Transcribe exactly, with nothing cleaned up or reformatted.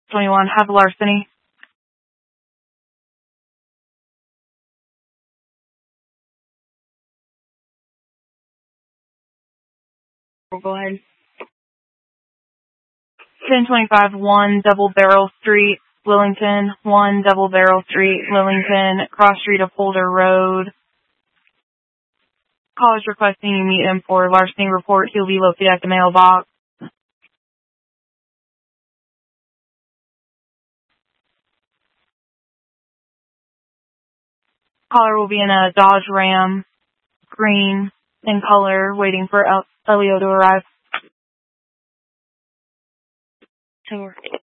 twenty-one, have larceny. Go ahead. ten twenty-five, one Double Barrel Street, Willington. one Double Barrel Street, Willington. Cross street of Holder Road. Call is requesting you meet him for larceny report. He'll be located at the mailbox. Caller will be in a Dodge Ram, green in color, waiting for El- Elio to arrive. Tour.